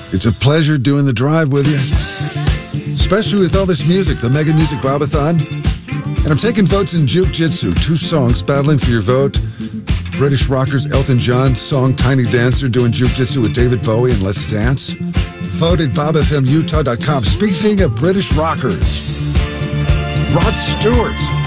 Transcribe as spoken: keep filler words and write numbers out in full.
It's a pleasure doing the drive with you, especially with all this music, the Mega Music Bobathon. And I'm taking votes in Juke Jitsu, two songs battling for your vote. British rockers Elton John's song Tiny Dancer doing Juke Jitsu with David Bowie and Let's Dance. Vote at bob f m utah dot com. Speaking of British rockers, Rod Stewart